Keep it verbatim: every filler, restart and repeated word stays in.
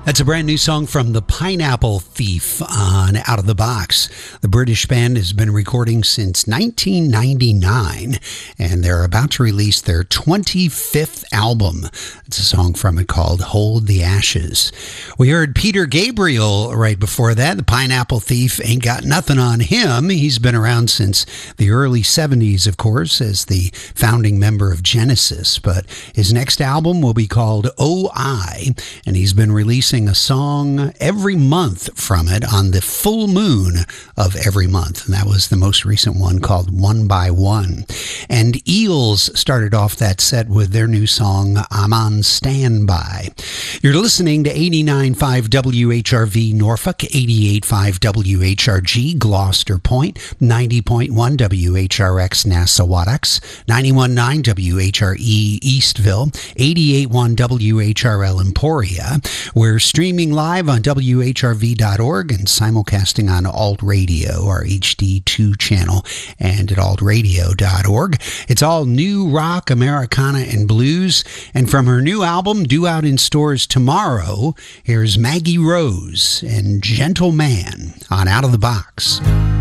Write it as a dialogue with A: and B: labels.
A: That's a brand new song from the Pineapple Thief on Out of the Box. The British band has been recording since nineteen ninety-nine, and they're about to release their twenty-fifth album. It's a song from it called Hold the Ashes. We heard Peter Gabriel right before that. The Pineapple Thief ain't got nothing on him. He's been around since the early seventies, of course, as the founding member of Genesis, but his next album will be called Oh I, and he's been releasing a song every month from it on the full moon of every month, and that was the most recent one called One by One. And Eels started off that set with their new song I'm on Standby. You're listening to eighty-nine point five W H R V Norfolk, eighty-eight point five W H R G Gloucester Point, ninety point one W H R X Nassau-Wattocks, ninety-one point nine W H R E Eastville, eighty-eight point one W H R L Emporia. We're streaming live on W H R V dot org and simulcasting on Alt Radio, our H D two channel, and at alt radio dot org. It's all new rock, Americana, and blues. And from her new album, due out in stores tomorrow, here's Maggie Rose and Gentle Man on Out of the Box.